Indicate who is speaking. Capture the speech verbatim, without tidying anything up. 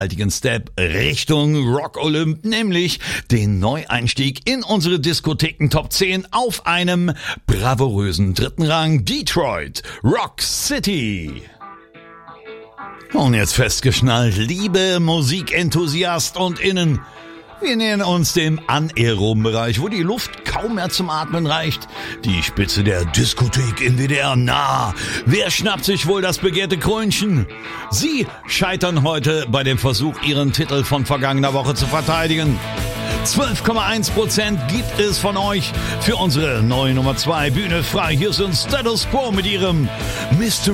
Speaker 1: Step Richtung Rock Olymp, nämlich den Neueinstieg in unsere Diskotheken Top zehn auf einem bravourösen dritten Rang Detroit Rock City. Und jetzt festgeschnallt, liebe Musikenthusiast und Innen, wir nähern uns dem anaeroben Bereich, wo die Luft kaum mehr zum Atmen reicht. Die Spitze der Diskothek im W D R nah. Wer schnappt sich wohl das begehrte Krönchen? Sie scheitern heute bei dem Versuch, ihren Titel von vergangener Woche zu verteidigen. zwölf Komma eins Prozent gibt es von euch für unsere neue Nummer zwei. Bühne frei. Hier sind Status Quo mit ihrem Mystery